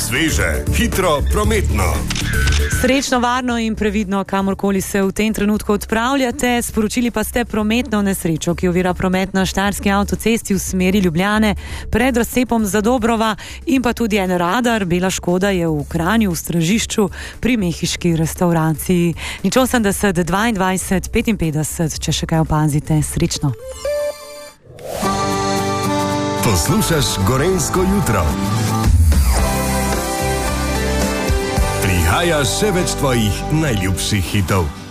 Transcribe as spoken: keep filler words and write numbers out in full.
Sveže, hitro, prometno. Srečno, varno in previdno, kamorkoli se v tem trenutku odpravljate. Sporočili pa ste prometno nesrečo, ki ovira promet na Štajerski avtocesti v smeri Ljubljane pred razcepom Zadobrova in pa tudi en radar. Bela škoda je v Kranju v Stražišču pri mehiški restauraciji. Nič osemdeset dvaindvajset petinpetdeset, če še kaj opazite. Srečno. Poslušaš Gorenjsko jutro. Prihaja še več tvojih najljubših hitov.